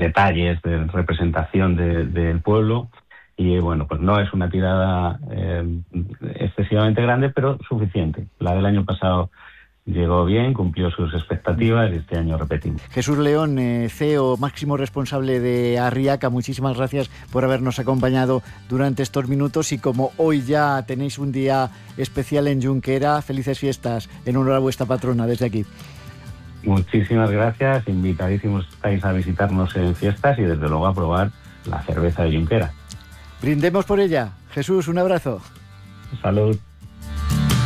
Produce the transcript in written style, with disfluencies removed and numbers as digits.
detalles de representación del pueblo. Y bueno, pues no es una tirada excesivamente grande, pero suficiente. La del año pasado llegó bien, cumplió sus expectativas y este año repetimos. Jesús León, CEO, máximo responsable de Arriaca, muchísimas gracias por habernos acompañado durante estos minutos, y como hoy ya tenéis un día especial en Junquera, felices fiestas en honor a vuestra patrona desde aquí. Muchísimas gracias, invitadísimos estáis a visitarnos en fiestas y desde luego a probar la cerveza de Junquera. Brindemos por ella. Jesús, un abrazo. Salud.